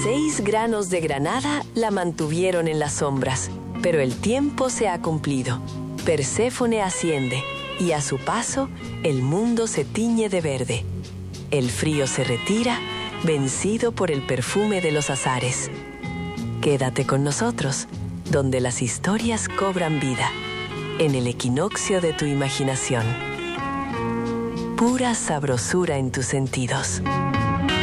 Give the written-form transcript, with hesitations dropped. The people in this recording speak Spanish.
6 granos de granada la mantuvieron en las sombras, pero el tiempo se ha cumplido. Perséfone asciende, y a su paso el mundo se tiñe de verde. El frío se retira, vencido por el perfume de los azares. Quédate con nosotros, donde las historias cobran vida, en el equinoccio de tu imaginación. Pura sabrosura en tus sentidos.